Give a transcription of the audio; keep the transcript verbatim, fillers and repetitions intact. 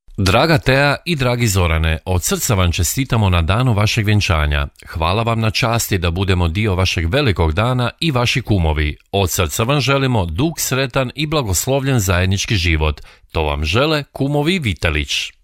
Draga Tea i dragi Zorane, od srca vam čestitamo na danu vašeg vjenčanja. Hvala vam na časti da budemo dio vašeg velikog dana i vaši kumovi. Od srca vam želimo dug, sretan i blagoslovljen zajednički život. To vam žele kumovi Vitelić.